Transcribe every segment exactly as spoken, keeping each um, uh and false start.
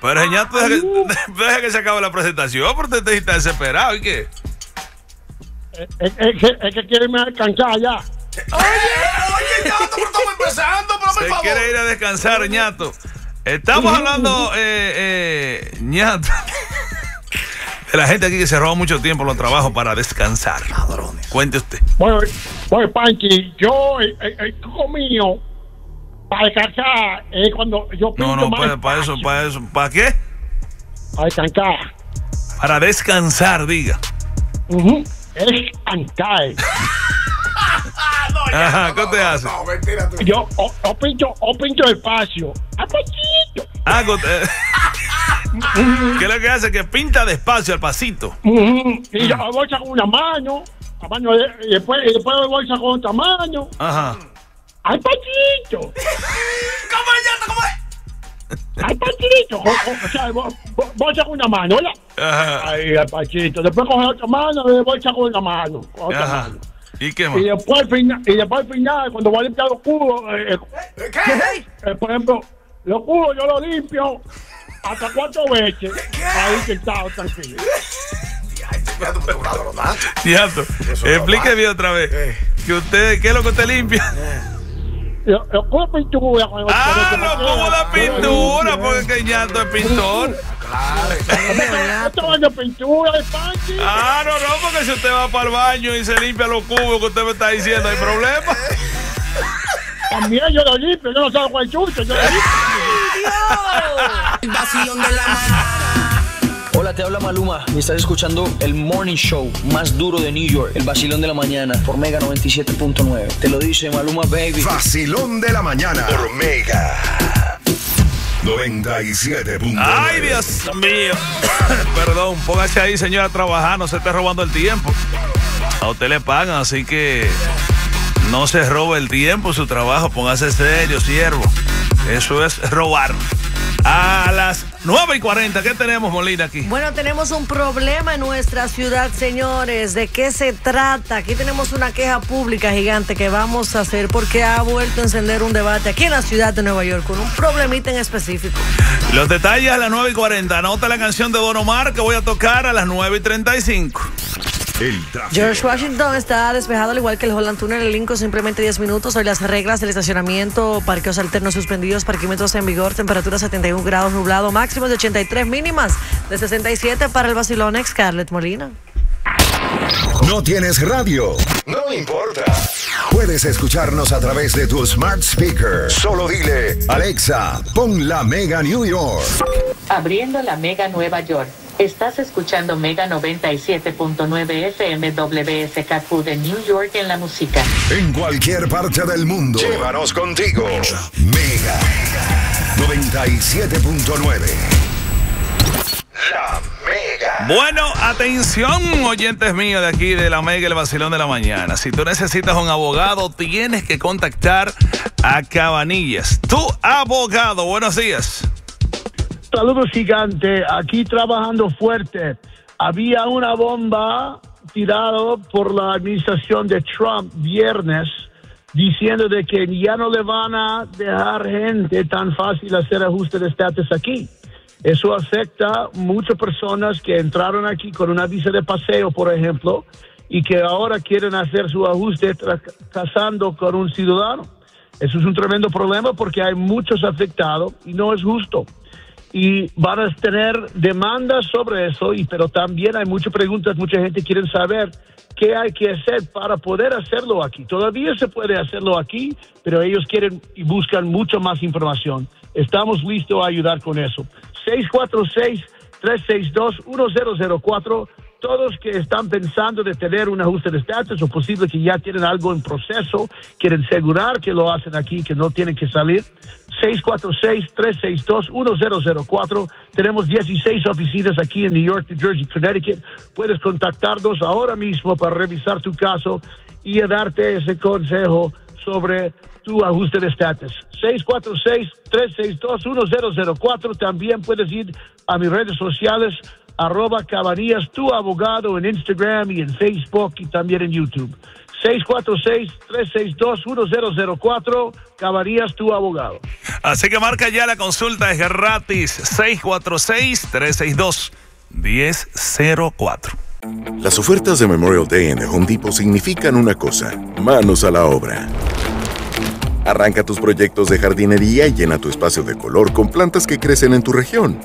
Pero ñato, deja que, deja que se acabe la presentación, porque te estás desesperado, ¿y qué? Es, es, es, que, es que quiere irme a descansar ya. Oye, oye, ñato, pero estamos empezando, pero por Se favor. quiere ir a descansar, ñato. Estamos hablando, eh, eh, ñato, de la gente aquí que se roba mucho tiempo en los trabajos para descansar. Ladrones. Cuente usted. Bueno, bueno, Panchi, yo, el, el, el truco mío para descansar es cuando yo pinto No, no, más para, para eso, espacio. para eso. ¿Para qué? Para descansar. Para descansar, diga. Uh-huh. Descansar. Ah, no, ya, Ajá, no, ¿qué no, te no, hace? No, mentira tú. Yo o, o pinto, o pinto despacio. ¡A pasito! Ah, con- eh, ¿qué es lo que hace? Que pinta despacio al pasito. Uh-huh. Y yo bolsa con una mano, la mano de, y después, y después bolsa con otra mano. Ajá. ¡Ay, Pachito! ¿Cómo es, ñato? ¿Cómo es? ¡Ay, Pachito! O, o, o sea, bo- bo- bolsa con una mano, ¿verdad? Ajá. Ay, ay, Pachito. Después coge otra mano y bolsa con una mano. Con otra Ajá. mano. ¿Y qué más? Y después al final, y después al final, cuando voy a limpiar los cubos, eh, ¿Qué? eh, por ejemplo, los cubos yo los limpio hasta cuatro veces. Ahí sentado, tranquilo. Ay, ñato, pero tú eres un ladronazo. Ñato, explique bien otra vez. Eh. Que usted, ¿qué es lo que usted limpia? Los los cubos de pintura. cuando- Ah, cuando- no, como la pintura, porque que ñato es pintor. Claro. Esto es de pintura, de Panchi. Ah, no, no, porque si usted va para el baño y se limpia los cubos que usted me está diciendo, hay problema. También yo lo limpio, yo no salgo con el chucho, yo lo limpio. El vacilón de la mañana. Hola, te habla Maluma y estás escuchando el Morning Show más duro de New York, el vacilón de la mañana por Mega noventa y siete punto nueve. Te lo dice Maluma, baby. Vacilón de la mañana por Mega noventa y siete punto nueve. Ay, Dios mío. Perdón, póngase ahí, señora, a trabajar, no se esté robando el tiempo. A usted le pagan, así que no se robe el tiempo, su trabajo, póngase serio, siervo. Eso es robar. A las nueve y cuarenta, ¿qué tenemos, Molina, aquí? Bueno, tenemos un problema en nuestra ciudad, señores. ¿De qué se trata? Aquí tenemos una queja pública gigante que vamos a hacer porque ha vuelto a encender un debate aquí en la ciudad de Nueva York con un problemita en específico. Los detalles a las nueve y cuarenta. Anota la canción de Don Omar que voy a tocar a las nueve y treinta y cinco. El tráfico. George Washington está despejado, al igual que el Holland Tunnel, el Lincoln, simplemente diez minutos. Hoy las reglas del estacionamiento, parqueos alternos suspendidos, parquímetros en vigor, temperatura setenta y un grados, nublado, máximo de ochenta y tres, mínimas de sesenta y siete para el vacilón. Scarlett Molina. ¿No tienes radio? No importa. Puedes escucharnos a través de tu smart speaker. Solo dile, Alexa, pon la Mega New York. Abriendo la Mega Nueva York. Estás escuchando Mega noventa y siete punto nueve F M W S K Q de New York en la música. En cualquier parte del mundo. Llévanos contigo. Mega noventa y siete punto nueve. La Mega. Bueno, atención, oyentes míos de aquí de la Mega, el vacilón de la mañana. Si tú necesitas un abogado, tienes que contactar a Cabanillas. Tu abogado, buenos días. Saludos, gigante. Aquí trabajando fuerte. Había una bomba tirada por la administración de Trump viernes diciendo de que ya no le van a dejar gente tan fácil hacer ajuste de estatus aquí. Eso afecta a muchas personas que entraron aquí con una visa de paseo, por ejemplo, y que ahora quieren hacer su ajuste tra- casando con un ciudadano. Eso es un tremendo problema porque hay muchos afectados y no es justo. Y van a tener demandas sobre eso, y pero también hay muchas preguntas, mucha gente quiere saber qué hay que hacer para poder hacerlo aquí. Todavía se puede hacerlo aquí, pero ellos quieren y buscan mucho más información. Estamos listos a ayudar con eso. seis cuatro seis, tres seis dos, uno cero cero cuatro. Todos que están pensando de tener un ajuste de estatus o posible que ya tienen algo en proceso, quieren asegurar que lo hacen aquí, que no tienen que salir. seis cuatro seis, tres seis dos, uno cero cero cuatro. Tenemos dieciséis oficinas aquí en New York, New Jersey, Connecticut. Puedes contactarnos ahora mismo para revisar tu caso y darte ese consejo sobre tu ajuste de estatus. seis cuatro seis, tres seis dos, uno cero cero cuatro. También puedes ir a mis redes sociales, arroba Cabanillas, tu abogado, en Instagram y en Facebook y también en YouTube. seis cuatro seis, tres seis dos, uno cero cero cuatro, Cabarías, tu abogado. Así que marca ya, la consulta es gratis. seis cuatro seis, tres seis dos, uno cero cero cuatro. Las ofertas de Memorial Day en The Home Depot significan una cosa: manos a la obra. Arranca tus proyectos de jardinería y llena tu espacio de color con plantas que crecen en tu región.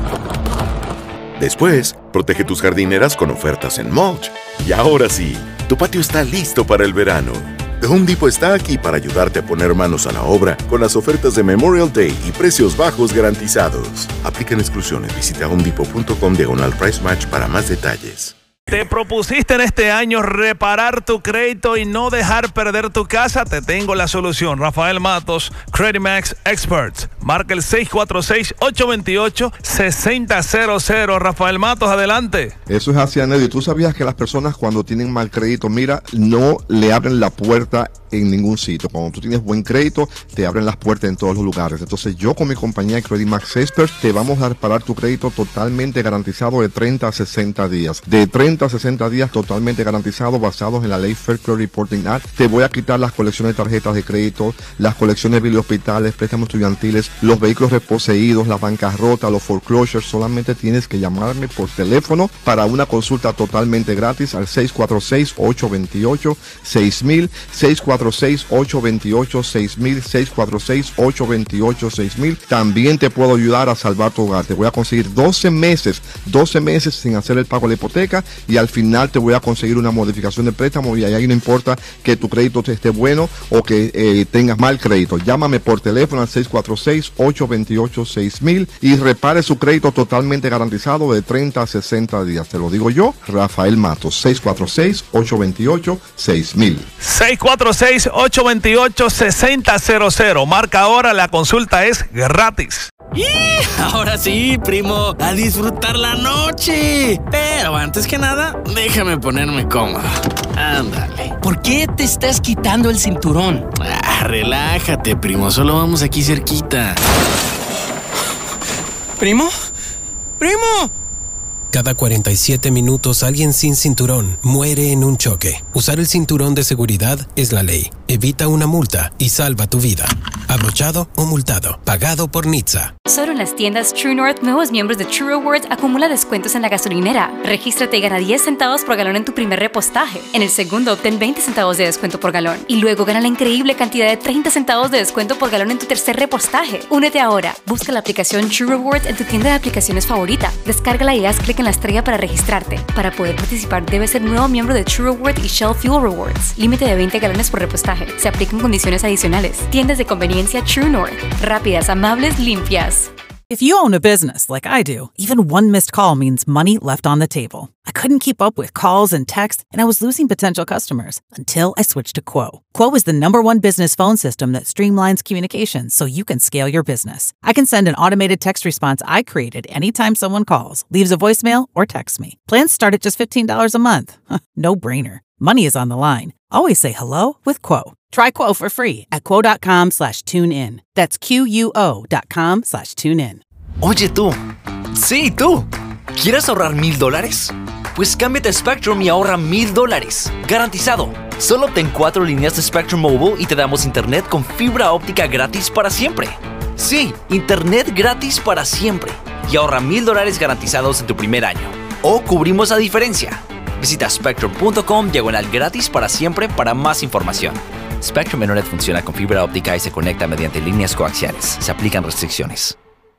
Después, protege tus jardineras con ofertas en mulch. Y ahora sí, tu patio está listo para el verano. The Home Depot está aquí para ayudarte a poner manos a la obra con las ofertas de Memorial Day y precios bajos garantizados. Aplican exclusiones. Visita homedepot punto com diagonal price match para más detalles. ¿Te propusiste en este año reparar tu crédito y no dejar perder tu casa? Te tengo la solución. Rafael Matos, Credit Max Experts. Marca el seis cuatro seis, ocho dos ocho, seis cero cero cero. Rafael Matos, adelante. Eso es así, Anelio. ¿Tú sabías que las personas cuando tienen mal crédito, mira, no le abren la puerta en ningún sitio? Cuando tú tienes buen crédito, te abren las puertas en todos los lugares. Entonces yo con mi compañía Credit Max Experts te vamos a reparar tu crédito totalmente garantizado de treinta a sesenta días. De treinta a sesenta días totalmente garantizado, basados en la ley Fair Credit Reporting Act. Te voy a quitar las colecciones de tarjetas de crédito, las colecciones de hospitales, préstamos estudiantiles, los vehículos reposeídos, la bancarrota, los foreclosures. Solamente tienes que llamarme por teléfono para una consulta totalmente gratis al seis cuatro seis, ocho dos ocho, seis mil, seis cuatro seis, ocho dos ocho, seis mil, seis cuatro seis, ocho dos ocho, seis mil. También te puedo ayudar a salvar tu hogar. Te voy a conseguir doce meses, doce meses sin hacer el pago de la hipoteca, y al final te voy a conseguir una modificación de préstamo, y ahí no importa que tu crédito esté bueno o que eh, tengas mal crédito. Llámame por teléfono al seis cuatro seis, ocho dos ocho, seis mil y repare su crédito totalmente garantizado de treinta a sesenta días. Te lo digo yo, Rafael Matos, seis cuatro seis, ocho dos ocho, seis mil. seis cuatro seis, ocho dos ocho, seis cero cero cero. Marca ahora, la consulta es gratis. Ahora sí, primo, a disfrutar la noche. Pero antes que nada, déjame ponerme cómodo. Ándale. ¿Por qué te estás quitando el cinturón? Ah, relájate, primo, solo vamos aquí cerquita. ¿Primo? ¡Primo! Cada cuarenta y siete minutos alguien sin cinturón muere en un choque. Usar el cinturón de seguridad es la ley. Evita una multa y salva tu vida. Abrochado o multado. Pagado por N H T S A. Solo en las tiendas True North, nuevos miembros de True Rewards acumula descuentos en la gasolinera. Regístrate y gana diez centavos por galón en tu primer repostaje. En el segundo, obtén veinte centavos de descuento por galón. Y luego gana la increíble cantidad de treinta centavos de descuento por galón en tu tercer repostaje. Únete ahora. Busca la aplicación True Rewards en tu tienda de aplicaciones favorita. Descárgala y haz clic en la estrella para registrarte. Para poder participar, debes ser nuevo miembro de True Rewards y Shell Fuel Rewards. Límite de veinte galones por repostaje. Se aplican condiciones adicionales. Tiendas de conveniencia True North. Rápidas, amables, limpias. If you own a business like I do, even one missed call means money left on the table. I couldn't keep up with calls and texts, and I was losing potential customers until I switched to Quo. Quo is the number one business phone system that streamlines communications so you can scale your business. I can send an automated text response I created anytime someone calls, leaves a voicemail, or texts me. Plans start at just fifteen dollars a month. No brainer. Money is on the line. Always say hello with Quo. Try Quo for free at quo.com slash tune in. That's Q-U-O dot com slash tune in. Oye tú, sí tú, ¿quieres ahorrar mil dólares? Pues cámbiate a Spectrum y ahorra mil dólares, garantizado. Solo obtén cuatro líneas de Spectrum Mobile y te damos internet con fibra óptica gratis para siempre. Sí, internet gratis para siempre. Y ahorra mil dólares garantizados en tu primer año. O cubrimos la diferencia. Visita spectrum punto com diagonal gratis para siempre para más información. Spectrum Internet funciona con fibra óptica y se conecta mediante líneas coaxiales. Se aplican restricciones.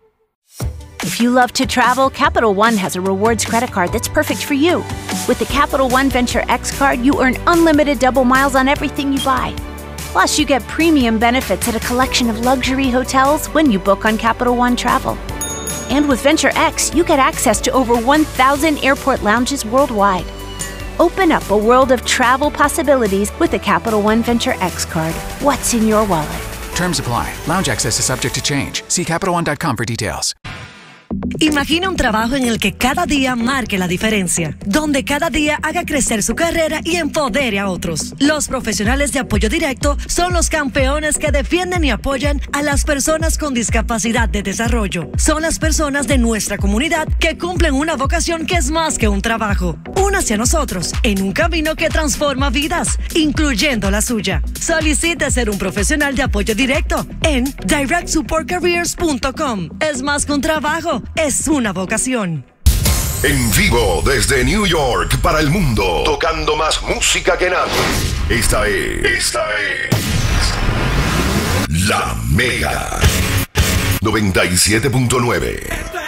If you love to travel, Capital One has a rewards credit card that's perfect for you. With the Capital One Venture X card, you earn unlimited double miles on everything you buy. Plus, you get premium benefits at a collection of luxury hotels when you book on Capital One Travel. And with Venture X, you get access to over one thousand airport lounges worldwide. Open up a world of travel possibilities with the Capital One Venture X card. What's in your wallet? Terms apply. Lounge access is subject to change. See Capital One dot com for details. Imagina un trabajo en el que cada día marque la diferencia, donde cada día haga crecer su carrera y empodere a otros. Los profesionales de apoyo directo son los campeones que defienden y apoyan a las personas con discapacidad de desarrollo. Son las personas de nuestra comunidad que cumplen una vocación que es más que un trabajo. Únase a nosotros en un camino que transforma vidas, incluyendo la suya. Solicite ser un profesional de apoyo directo en direct support careers punto com. Es más que un trabajo, es una vocación. En vivo desde New York para el mundo, tocando más música que nadie. Esta es, esta es La Mega noventa y siete punto nueve.